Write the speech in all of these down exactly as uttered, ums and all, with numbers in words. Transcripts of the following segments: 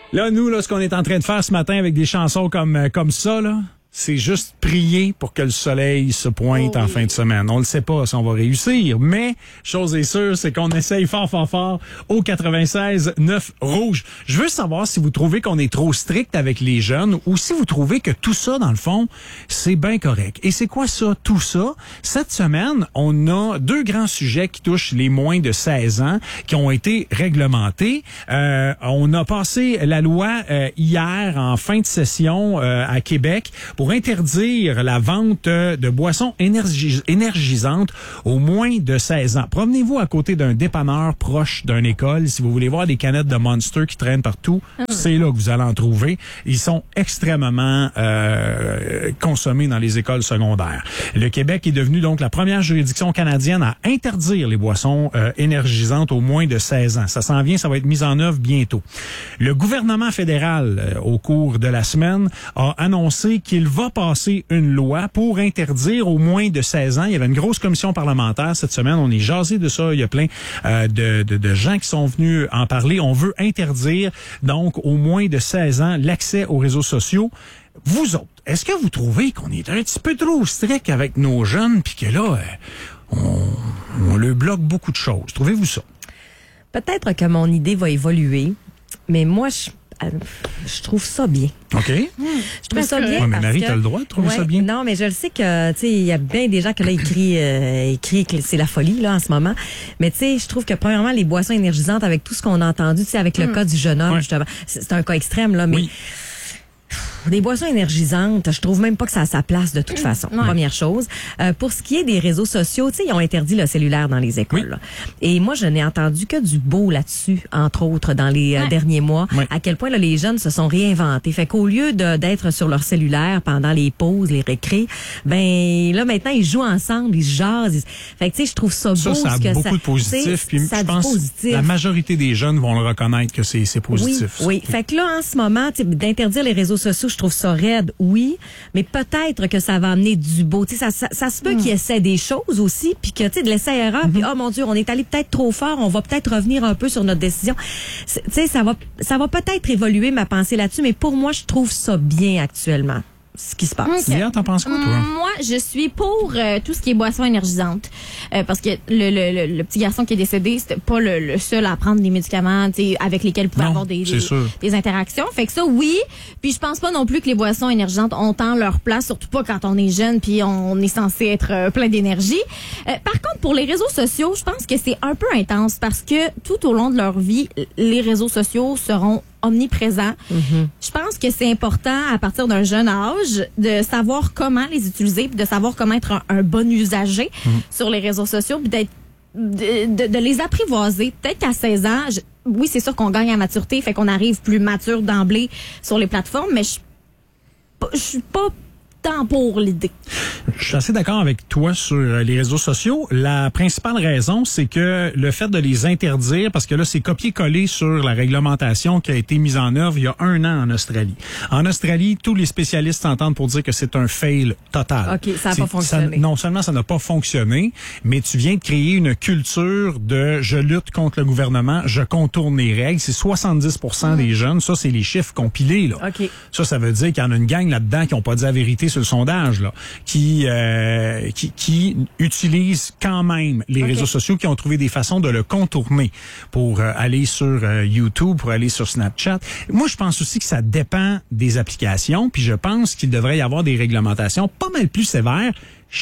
Là, nous, là, ce qu'on est en train de faire ce matin avec des chansons comme, comme ça, là, c'est juste prier pour que le soleil se pointe oh oui. en fin de semaine. On le sait pas si on va réussir, mais chose est sûre, c'est qu'on essaye fort, fort, fort au quatre-vingt-seize neuf Rouge. Je veux savoir si vous trouvez qu'on est trop strict avec les jeunes ou si vous trouvez que tout ça, dans le fond, c'est bien correct. Et c'est quoi ça, tout ça? Cette semaine, on a deux grands sujets qui touchent les moins de seize ans, qui ont été réglementés. Euh, on a passé la loi euh, hier en fin de session euh, à Québec pour interdire la vente de boissons énergis- énergisantes aux moins de seize ans. Promenez-vous à côté d'un dépanneur proche d'une école. Si vous voulez voir des canettes de Monster qui traînent partout, mmh. c'est là que vous allez en trouver. Ils sont extrêmement euh, consommés dans les écoles secondaires. Le Québec est devenu donc la première juridiction canadienne à interdire les boissons euh, énergisantes aux moins de seize ans. Ça s'en vient, ça va être mis en œuvre bientôt. Le gouvernement fédéral, euh, au cours de la semaine, a annoncé qu'il va passer une loi pour interdire aux moins de seize ans. Il y avait une grosse commission parlementaire cette semaine. On est jasé de ça. Il y a plein euh, de, de, de gens qui sont venus en parler. On veut interdire, donc, aux moins de seize ans, l'accès aux réseaux sociaux. Vous autres, est-ce que vous trouvez qu'on est un petit peu trop strict avec nos jeunes puis que là, euh, on, on leur bloque beaucoup de choses? Trouvez-vous ça? Peut-être que mon idée va évoluer, mais moi, je... Je trouve ça bien. OK. Mmh, je trouve ça bien. Ouais, mais Marie, t'as le droit de trouver ouais, ça bien. Non, mais je le sais que, tu sais, il y a bien des gens que là, écrit, euh, écrit que c'est la folie, là, en ce moment. Mais tu sais, je trouve que, premièrement, les boissons énergisantes, avec tout ce qu'on a entendu, tu sais, avec le mmh. cas du jeune homme, ouais. justement, c'est, c'est un cas extrême, là, mais... Oui. Des boissons énergisantes, je trouve même pas que ça a sa place de toute façon. Ouais. Première chose. Euh, pour ce qui est des réseaux sociaux, tu sais, ils ont interdit le cellulaire dans les écoles. Oui. Et moi, je n'ai entendu que du beau là-dessus, entre autres, dans les ouais. euh, derniers mois, ouais. à quel point là, les jeunes se sont réinventés. Fait qu'au lieu de, d'être sur leur cellulaire pendant les pauses, les récrés, ben là, maintenant, ils jouent ensemble, ils se jasent. Ils... Fait que, tu sais, je trouve ça beau. Ça, ça a que beaucoup ça, de positifs. Puis je pense que la majorité des jeunes vont le reconnaître que c'est, c'est positif. Oui, oui. Fait que là, en ce moment, d'interdire les réseaux sociaux, je trouve ça raide, oui, mais peut-être que ça va amener du beau. Tu sais, ça, ça, ça se peut mm. qu'ils essaient des choses aussi, puis que, tu sais, de l'essai-erreur, mm-hmm. puis oh mon Dieu, on est allé peut-être trop fort, on va peut-être revenir un peu sur notre décision. Tu sais, ça va, ça va peut-être évoluer ma pensée là-dessus, mais pour moi, je trouve ça bien actuellement. Ce qui se passe. Okay. Léa, t'en penses quoi, toi? Moi, je suis pour euh, tout ce qui est boissons énergisantes. Euh, parce que le, le, le, le petit garçon qui est décédé, c'était pas le, le seul à prendre des médicaments avec lesquels il pouvait non, avoir des, des, des interactions. Fait que ça, oui. Puis je pense pas non plus que les boissons énergisantes ont tant leur place, surtout pas quand on est jeune puis on est censé être euh, plein d'énergie. Euh, par contre, pour les réseaux sociaux, je pense que c'est un peu intense parce que tout au long de leur vie, les réseaux sociaux seront omniprésent. Mm-hmm. Je pense que c'est important à partir d'un jeune âge de savoir comment les utiliser puis de savoir comment être un, un bon usager mm-hmm. sur les réseaux sociaux puis d'être de, de, de les apprivoiser. Peut-être qu'à seize ans, je, oui, c'est sûr qu'on gagne en maturité, fait qu'on arrive plus mature d'emblée sur les plateformes, mais je je suis pas tant pour l'idée. Je suis assez d'accord avec toi sur les réseaux sociaux. La principale raison, c'est que le fait de les interdire, parce que là, c'est copié-collé sur la réglementation qui a été mise en œuvre il y a un an en Australie. En Australie, tous les spécialistes s'entendent pour dire que c'est un fail total. OK, ça n'a pas fonctionné. Ça, non seulement ça n'a pas fonctionné, mais tu viens de créer une culture de « je lutte contre le gouvernement, je contourne les règles ». C'est soixante-dix pour cent mmh. des jeunes. Ça, c'est les chiffres compilés, là. OK. Ça, ça veut dire qu'il y en a une gang là-dedans qui n'ont pas dit la vérité sur le sondage, là, qui, euh, qui, qui utilisent quand même les okay. réseaux sociaux, qui ont trouvé des façons de le contourner pour euh, aller sur euh, YouTube, pour aller sur Snapchat. Moi, je pense aussi que ça dépend des applications, puis je pense qu'il devrait y avoir des réglementations pas mal plus sévères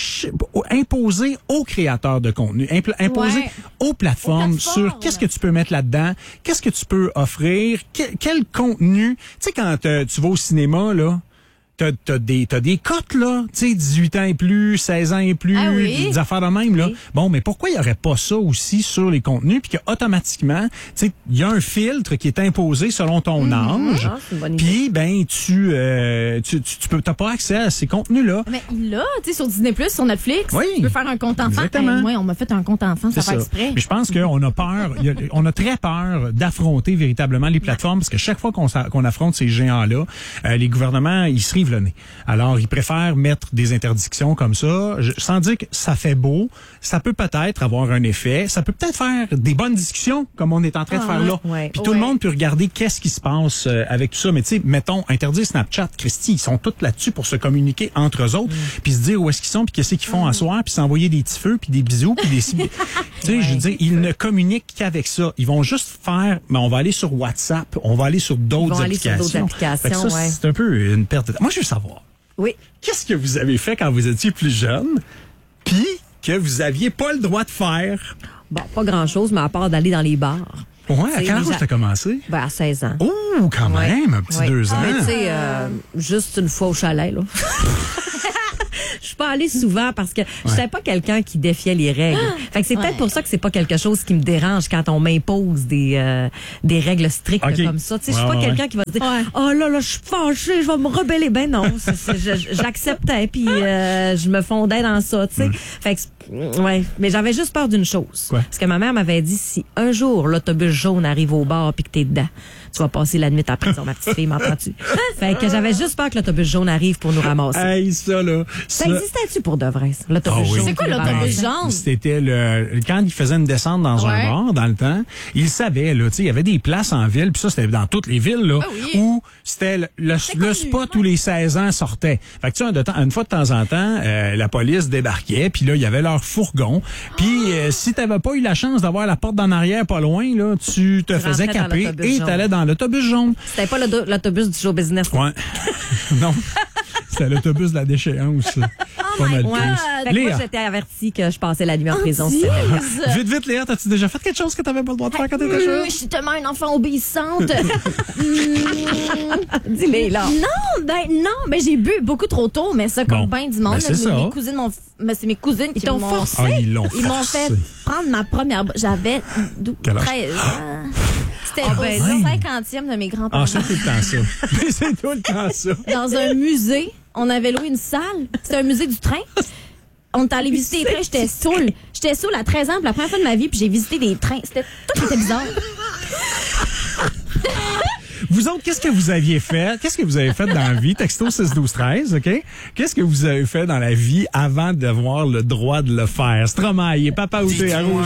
imposées aux créateurs de contenu, imp- imposées ouais. aux, plateformes aux plateformes sur qu'est-ce que tu peux mettre là-dedans, qu'est-ce que tu peux offrir, que, quel contenu. Tu sais, quand euh, tu vas au cinéma, là, T'as, t'as des, t'as des cotes, là, tu sais, dix-huit ans et plus, seize ans et plus, ah oui. des affaires de même, là. Oui. Bon, mais pourquoi il y aurait pas ça aussi sur les contenus, puis qu'automatiquement, tu sais, il y a un filtre qui est imposé selon ton mm-hmm. âge, ah, puis ben, tu, euh, tu, tu, tu peux, t'as pas accès à ces contenus-là. Mais il l'a, tu sais, sur Disney plus, sur Netflix, oui. tu peux faire un compte enfant. Exactement. Hey, moi, on m'a fait un compte enfant, ça fait exprès. Mais je pense qu'on a peur, y a, on a très peur d'affronter véritablement les plateformes, parce que chaque fois qu'on, qu'on affronte ces géants-là, euh, les gouvernements, ils se rient suivre le nez. Alors, ils préfèrent mettre des interdictions comme ça, je, sans dire que ça fait beau. Ça peut peut-être avoir un effet. Ça peut peut-être faire des bonnes discussions, comme on est en train de ah, faire là. Ouais, Puis tout ouais. le monde peut regarder qu'est-ce qui se passe euh, avec tout ça. Mais tu sais, mettons, interdire Snapchat, Christy, ils sont tous là-dessus pour se communiquer entre eux autres, mm. puis se dire où est-ce qu'ils sont, puis qu'est-ce qu'ils font mm. à soir, puis s'envoyer des petits feux, puis des bisous, puis des... tu sais, ouais, je veux dire, ils ne communiquent qu'avec ça. Ils vont juste faire, mais on va aller sur WhatsApp, on va aller sur d'autres applications. Sur d'autres applications, ça, ouais. c'est un peu une perte de temps. Moi, je veux savoir. Oui. Qu'est-ce que vous avez fait quand vous étiez plus jeune, puis que vous aviez pas le droit de faire? Bon, pas grand-chose, mais à part d'aller dans les bars. Ouais, à quel âge t'as commencé? Ben, à seize ans. Oh, quand ouais. même, un petit ouais. deux ans. Ah, mais tu sais, euh, juste une fois au chalet, là. Je suis pas allée souvent parce que je n'étais pas quelqu'un qui défiait les règles. Fait que c'est peut-être ouais. pour ça que c'est pas quelque chose qui me dérange quand on m'impose des euh, des règles strictes okay. comme ça. Tu sais, je suis ouais, pas ouais. quelqu'un qui va se dire ouais. "Oh là là, je suis fâchée, je vais me rebeller." Ben non, c'est, c'est, je, j'acceptais puis euh, je me fondais dans ça, tu sais. Mm. Fait que ouais, mais j'avais juste peur d'une chose. Quoi? Parce que ma mère m'avait dit si un jour l'autobus jaune arrive au bar puis que t'es dedans, tu vas passer la nuit en prison, ma petite fille, m'entends-tu? Fait que j'avais juste peur que l'autobus jaune arrive pour nous ramasser. Hey, ça, là. Ça, ça existait-tu pour de vrai, ça? L'autobus oh, oui. jaune. C'est quoi l'autobus jaune? C'était le, quand ils faisaient une descente dans ouais. un bar, dans le temps, ils savaient, là, tu sais, il y avait des places en ville, puis ça, c'était dans toutes les villes, là, oh, oui. où c'était le, le, le spot ouais. où les seize ans sortaient. Fait que, tu sais, de temps, une fois de temps en temps, euh, la police débarquait, puis là, il y avait leur fourgon, puis oh. euh, si t'avais pas eu la chance d'avoir la porte d'en arrière pas loin, là, tu te tu faisais caper et t'allais dans l'autobus jaune. C'était pas l'autobus du show business. Ouais. Non. C'était l'autobus de la déchéance. Oh my God! Léa. Moi, j'étais avertie que je passais la nuit en oh prison. Ah, vite, vite, Léa, t'as-tu déjà fait quelque chose que t'avais pas le droit de faire quand t'étais jeune? Oui, je suis tellement une enfant obéissante. Dis-le, là. Non, ben non, ben j'ai bu beaucoup trop tôt, mais ça, comme bon, bien du monde. Ben, c'est là, ça. Mes cousines m'ont... Mais c'est mes cousines qui t'ont forcé. Ah, ils l'ont Ils m'ont fait prendre ma première... J'avais treize ans. C'était ah, ben, au cinquantième de mes grands-parents. Ah, c'est tout le temps ça. Mais c'est tout le temps ça. Dans un musée, on avait loué une salle. C'était un musée du train. On est allé visiter les trains. J'étais saoule. J'étais saoule à treize ans pour la première fois de ma vie, puis j'ai visité des trains. C'était tout était bizarre. Vous autres, qu'est-ce que vous aviez fait? Qu'est-ce que vous avez fait dans la vie? Texto six douze treize, OK? Qu'est-ce que vous avez fait dans la vie avant d'avoir le droit de le faire? Stromae, Papa Oudé à Rouge.